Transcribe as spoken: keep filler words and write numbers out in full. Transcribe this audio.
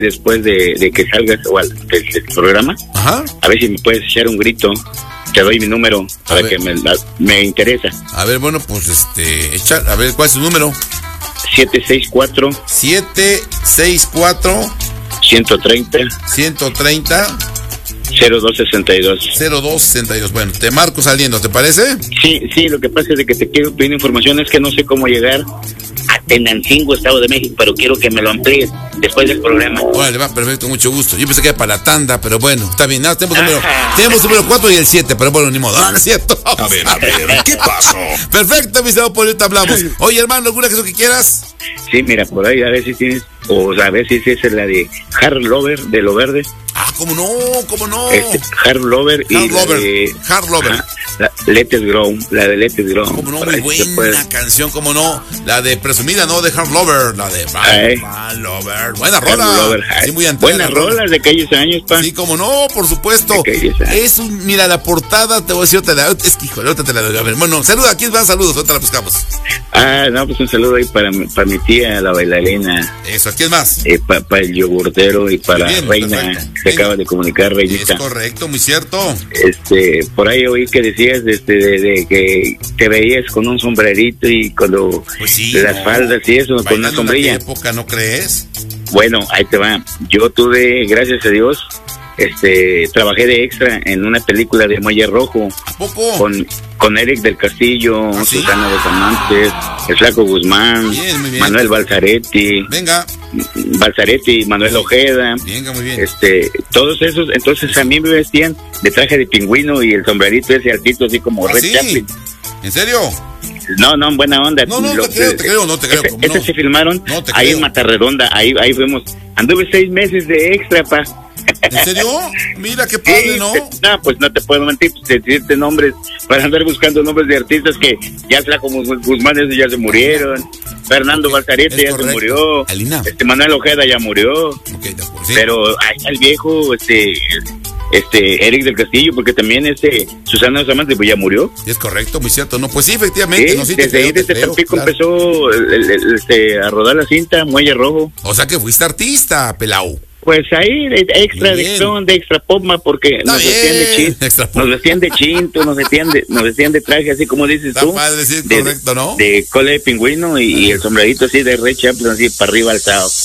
después de, de que salgas o al, del, del programa. Ajá. A ver si me puedes echar un grito. Te doy mi número para que me, la, me interesa. A ver, bueno, pues este, echar, a ver, ¿cuál es su número? siete seis cuatro siete seis cuatro ciento treinta ciento treinta cero dos sesenta y dos. cero dos sesenta y dos. Bueno, te marco saliendo, ¿te parece? Sí, sí, lo que pasa es de que te quiero pedir información, es que no sé cómo llegar a Tenancingo, Estado de México, pero quiero que me lo amplíes después del programa. Órale, va, perfecto, mucho gusto. Yo pensé que era para la tanda, pero bueno, está bien. Nada, tenemos número, tenemos número cuatro y el siete, pero bueno, ni modo. No, no es cierto. A ver, a ver, ¿qué pasó? Perfecto, mi señor Pollo, te hablamos. Oye, hermano, ¿alguna cosa que quieras? Sí, mira, por ahí a ver si tienes, o a ver si esa es la de Hard Lover, de Lo Verde. Ah, ¿cómo no? ¿Cómo no? Este, Hard Lover y Hard la Lover. de... Hard Lover. Ajá, la Let It Grow, la de Let It Grow. ¿Cómo no? Por Muy ahí se buena puede. canción, ¿cómo no? La de presumida, ¿no? De Hard Lover, la de Ay. Hard Lover. Buena Hard rola. Lover, ay. Sí, muy antigua. Buenas rolas de aquellos años, pa. Sí, como no, por supuesto. De aquellos años. Es un, mira, la portada, te voy a decir, te la, es que, híjole, ahorita te la doy. A ver, bueno, saluda, aquí van saludos, ahorita la buscamos. Ah, no, pues un saludo ahí para, mi- para mi tía, la bailarina, Eso, ¿quién más? eh, para pa el yogurtero y para Muy bien, Reina, perfecto. se Venga. acaba de comunicar, Es Reinita. correcto, muy cierto. Este, por ahí oí que decías de, este, de, de que te veías con un sombrerito y con lo, Pues sí. las no. faldas y eso, con una Bailando en sombrilla. aquella época, ¿no crees? Bueno, ahí te va. Yo tuve, gracias a Dios, este, trabajé de extra en una película de Muelle Rojo ¿A poco? con, con Eric del Castillo, ¿Ah, sí? Susana de Amantes, el Flaco Guzmán, Bien, muy bien. Manuel Balzaretti, Venga, Balzaretti, Manuel Ojeda. venga, muy bien. Este, todos esos, entonces a mí me vestían de traje de pingüino y el sombrerito ese altito, así como ¿Ah, Red sí? Chaplin. ¿En serio? No, no, en buena onda. No, no, Lo- te creo, te creo, no te creo. Ese, ¿cómo ese no? se filmaron No te ahí creo. en Matarredonda, ahí, ahí fuimos. Anduve seis meses de extra, pa. ¿En serio? Mira qué padre, Sí, ¿no? te- no, pues no te puedo mentir, pues decirte nombres, para andar buscando nombres de artistas que ya sea como Guzmán, esos ya se murieron. Fernando Ok, Balzaretti es ya correcto. se murió. Alina. Este Manuel Ojeda ya murió. Ok, de acuerdo, sí. Pero ahí está el viejo, este, este, Eric del Castillo, porque también este, Susana de los Amantes, pues ya murió. Es correcto, muy cierto. No, pues sí, efectivamente. Sí, no, sí te desde creo, ahí, te desde creo, Tampico claro. empezó el- el- el- este, a rodar la cinta, Muelle Rojo. O sea que fuiste artista, Pelau. Pues ahí, de- extra Muy de bien. acción, de extra popma, porque Está nos vestían de bien, chinto, extra pop. nos vestían de chinto, nos vestían de, nos vestían de traje, así como dices Está tú. padre, sí, de, correcto, ¿no? De cola de pingüino y, y el sombrerito así de Red Chaplin, así para arriba alzado.